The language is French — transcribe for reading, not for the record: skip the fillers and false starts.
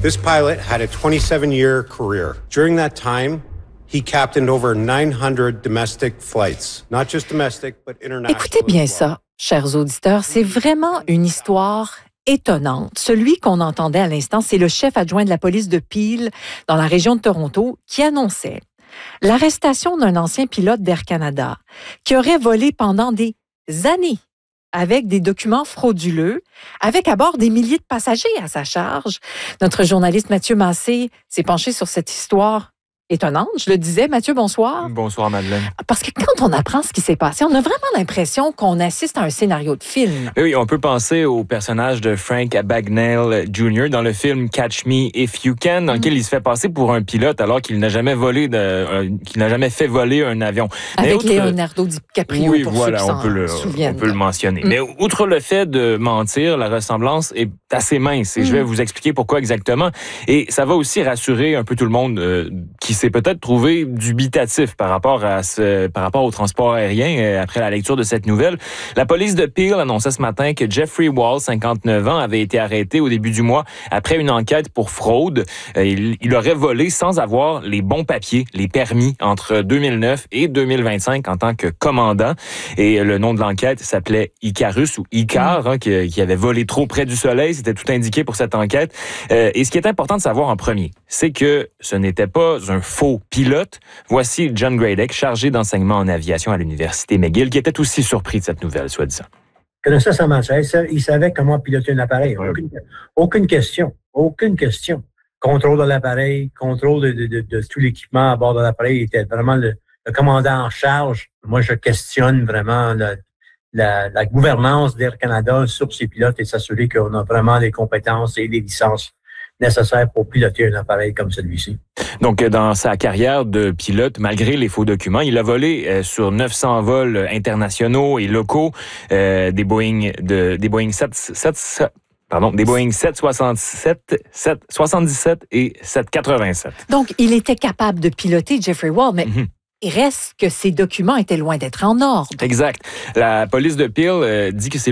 This pilot had a 27-year career. During that time, he captained over 900 domestic flights. Not just domestic, but international. Écoutez bien ça, chers auditeurs, c'est vraiment une histoire étonnante. Celui qu'on entendait à l'instant, c'est le chef adjoint de la police de Peel, dans la région de Toronto, qui annonçait l'arrestation d'un ancien pilote d'Air Canada qui aurait volé pendant des années avec des documents frauduleux, avec à bord des milliers de passagers à sa charge. Notre journaliste Mathieu Massé s'est penché sur cette histoire étonnante, je le disais. Mathieu, bonsoir. Bonsoir, Madeleine. Parce que quand on apprend ce qui s'est passé, on a vraiment l'impression qu'on assiste à un scénario de film. Oui, on peut penser au personnage de Frank Abagnale Jr. dans le film Catch Me If You Can, dans lequel il se fait passer pour un pilote alors qu'il n'a jamais fait voler un avion. Avec Leonardo DiCaprio, oui, pour voilà, ceux qui s'en souviennent. On peut le mentionner. Mais outre le fait de mentir, la ressemblance est assez mince. Et je vais vous expliquer pourquoi exactement. Et ça va aussi rassurer un peu tout le monde qui s'est peut-être trouvé dubitatif par rapport au transport aérien après la lecture de cette nouvelle. La police de Peel annonçait ce matin que Jeffrey Wall, 59 ans, avait été arrêté au début du mois après une enquête pour fraude. Il aurait volé sans avoir les bons papiers, les permis, entre 2009 et 2025 en tant que commandant. Et le nom de l'enquête s'appelait Icarus ou Icar, qui avait volé trop près du soleil. C'était tout indiqué pour cette enquête. Et ce qui est important de savoir en premier, c'est que ce n'était pas un faux pilote. Voici John Gradek, chargé d'enseignement en aviation à l'Université McGill, qui était aussi surpris de cette nouvelle, soi-disant. Il connaissait sa matière, il savait comment piloter un appareil. Aucune question. Contrôle de l'appareil, contrôle de tout l'équipement à bord de l'appareil. Il était vraiment le commandant en charge. Moi, je questionne vraiment la gouvernance d'Air Canada sur ses pilotes et s'assurer qu'on a vraiment les compétences et les licences nécessaires pour piloter un appareil comme celui-ci. Donc, dans sa carrière de pilote, malgré les faux documents, il a volé sur 900 vols internationaux et locaux des Boeing 777 77 et 787. Donc, il était capable de piloter Jeffrey Wall, mais il reste que ses documents étaient loin d'être en ordre. Exact. La police de Peel dit que c'est